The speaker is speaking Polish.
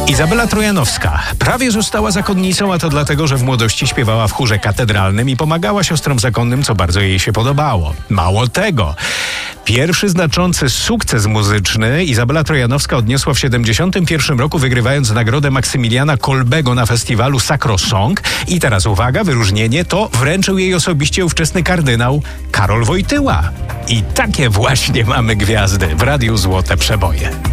Izabela Trojanowska prawie została zakonnicą, a to dlatego, że w młodości śpiewała w chórze katedralnym i pomagała siostrom zakonnym, co bardzo jej się podobało. Mało tego, pierwszy znaczący sukces muzyczny Izabela Trojanowska odniosła w 1971 roku, wygrywając nagrodę Maksymiliana Kolbego na festiwalu Sacrosong. I teraz uwaga, wyróżnienie to wręczył jej osobiście ówczesny kardynał Karol Wojtyła. I takie właśnie mamy gwiazdy w Radiu Złote Przeboje.